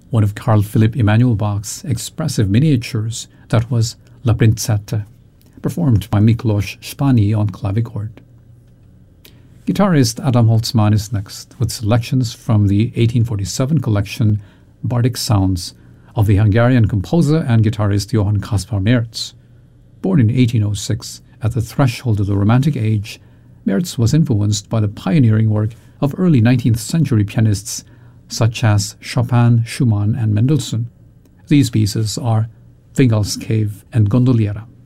one of Carl Philipp Emanuel Bach's expressive miniatures that was La Princette, performed by Miklos Spani on clavichord. Guitarist Adam Holzmann is next, with selections from the 1847 collection Bardic Sounds of the Hungarian composer and guitarist Johann Kaspar Merz. Born in 1806, at the threshold of the Romantic Age, Merz was influenced by the pioneering work of early 19th century pianists such as Chopin, Schumann, and Mendelssohn. These pieces are Fingal's Cave and Gondoliera.